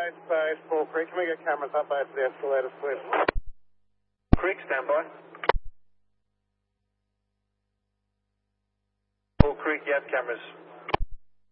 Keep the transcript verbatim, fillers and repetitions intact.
eight space, Paul Creek. Can we get cameras up over the escalators, please? Creek, stand by. Paul Creek, you have cameras.